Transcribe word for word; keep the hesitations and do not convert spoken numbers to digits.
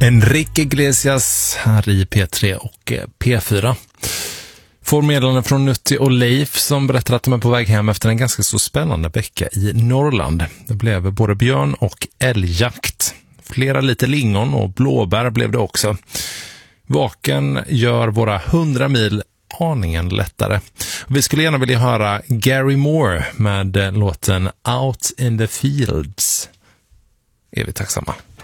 Enrique Iglesias här i P tre och P fyra. Får meddelande från Nutti och Leif som berättar att de är på väg hem efter en ganska så spännande vecka i Norrland. Det blev både björn och älgjakt. Flera lite lingon och blåbär blev det också. Vaken gör våra hundra mil aningen lättare. Vi skulle gärna vilja höra Gary Moore med låten Out in the Fields. Är vi tacksamma.